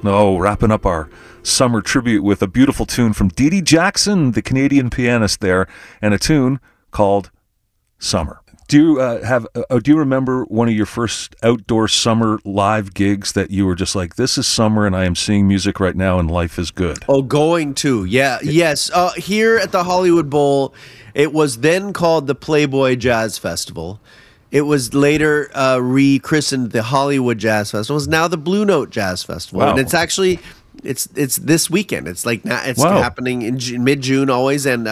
No, wrapping up our summer tribute with a beautiful tune from Dee Dee Jackson, the Canadian pianist there, and a tune called Summer. Do you remember one of your first outdoor summer live gigs that you were just like, this is summer and I am seeing music right now and life is good? Oh, going to. Yeah. Yes. Here at the Hollywood Bowl, it was then called the Playboy Jazz Festival. It was later rechristened the Hollywood Jazz Festival. It's now the Blue Note Jazz Festival. Wow. And it's actually it's this weekend. It's like it's happening in mid-June always. And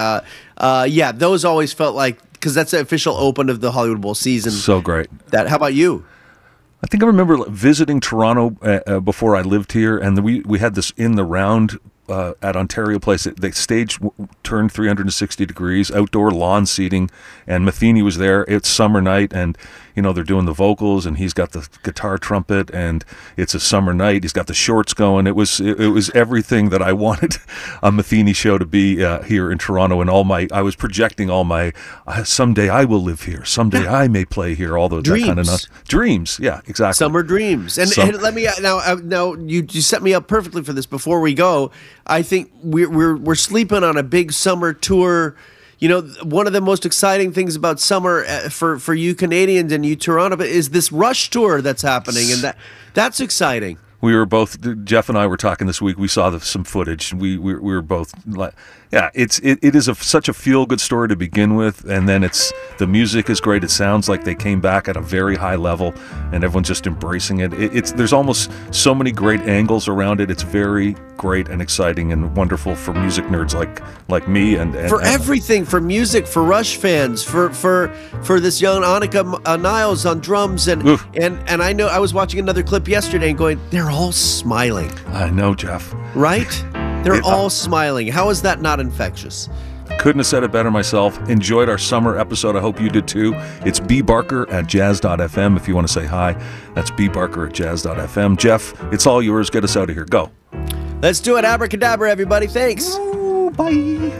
those always felt like, because that's the official open of the Hollywood Bowl season. So great. How about you? I think I remember visiting Toronto before I lived here, and we had this in the round at Ontario Place. The stage turned 360 degrees, outdoor lawn seating, and Matheny was there. It's summer night, and they're doing the vocals, and he's got the guitar trumpet, and it's a summer night. He's got the shorts going. It was everything that I wanted a Matheny show to be here in Toronto, and I was projecting all my someday I will live here, someday I may play here, all those dreams. That kind of dreams. Yeah, exactly. Summer dreams. And let me now you set me up perfectly for this. Before we go, I think we're sleeping on a big summer tour. One of the most exciting things about summer for you Canadians and you Toronto is this Rush tour that's happening, and that's exciting. We were both, Jeff and I were talking this week. We saw some footage. We were both like, yeah, it is such a feel-good story to begin with, and then the music is great. It sounds like they came back at a very high level, and everyone's just embracing it. There's almost so many great angles around it. It's very great and exciting and wonderful for music nerds like me and for everything, for music, for Rush fans, for this young Annika Niles on drums, and I know I was watching another clip yesterday and going, they're all smiling. I know, Jeff. Right? They're all smiling. How is that not infectious? Couldn't have said it better myself. Enjoyed our summer episode. I hope you did too. It's B. Barker at jazz.fm if you want to say hi. That's B. Barker at jazz.fm. Jeff, it's all yours. Get us out of here. Go. Let's do it. Abracadabra, everybody. Thanks. Ooh, bye.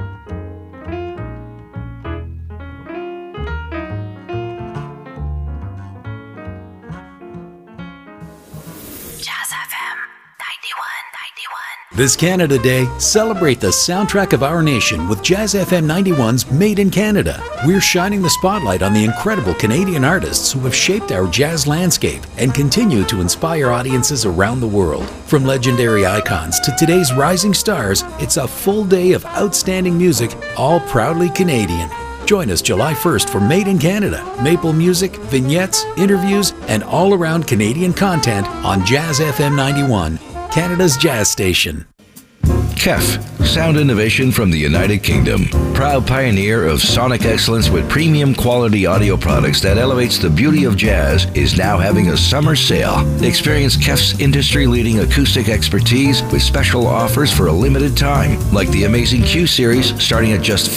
This Canada Day, celebrate the soundtrack of our nation with Jazz FM 91's Made in Canada. We're shining the spotlight on the incredible Canadian artists who have shaped our jazz landscape and continue to inspire audiences around the world. From legendary icons to today's rising stars, it's a full day of outstanding music, all proudly Canadian. Join us July 1st for Made in Canada, maple music, vignettes, interviews, and all-around Canadian content on Jazz FM 91. Canada's jazz station. KEF, sound innovation from the United Kingdom. Proud pioneer of sonic excellence with premium quality audio products that elevates the beauty of jazz, is now having a summer sale. Experience KEF's industry-leading acoustic expertise with special offers for a limited time, like the amazing Q Series starting at just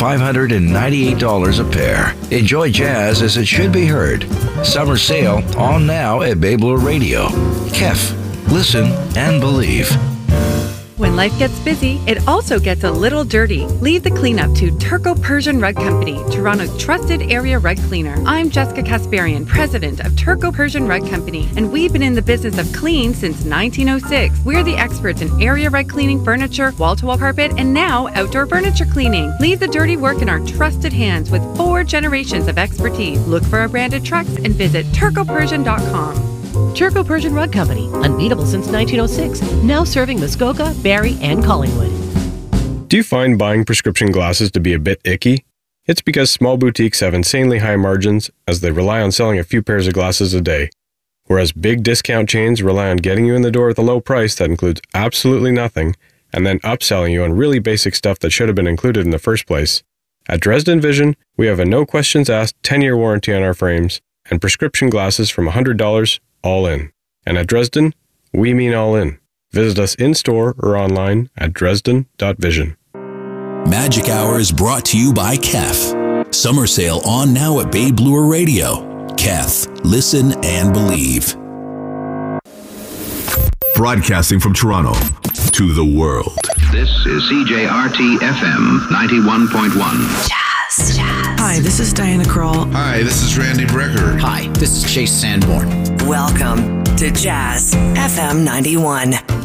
$598 a pair. Enjoy jazz as it should be heard. Summer sale on now at Bay Blue Radio. KEF. Listen and believe. When life gets busy, it also gets a little dirty. Leave the cleanup to Turco Persian Rug Company, Toronto's trusted area rug cleaner. I'm Jessica Kasparian, president of Turco Persian Rug Company, and we've been in the business of clean since 1906. We're the experts in area rug cleaning, furniture, wall-to-wall carpet, and now outdoor furniture cleaning. Leave the dirty work in our trusted hands with 4 generations of expertise. Look for our branded trucks and visit turcopersian.com. Turco Persian Rug Company, unbeatable since 1906, now serving Muskoka, Barrie, and Collingwood. Do you find buying prescription glasses to be a bit icky? It's because small boutiques have insanely high margins as they rely on selling a few pairs of glasses a day, whereas big discount chains rely on getting you in the door with a low price that includes absolutely nothing and then upselling you on really basic stuff that should have been included in the first place. At Dresden Vision, we have a no questions asked 10-year warranty on our frames and prescription glasses from $100 all in. And at Dresden, we mean all in. Visit us in-store or online at dresden.vision. Magic Hour is brought to you by KEF. Summer sale on now at Bay Bloor Radio. KEF. Listen and believe. Broadcasting from Toronto to the world. This is CJRT FM 91.1. Jazz. Hi, this is Diana Krall. Hi, this is Randy Brecker. Hi, this is Chase Sanborn. Welcome to Jazz FM 91.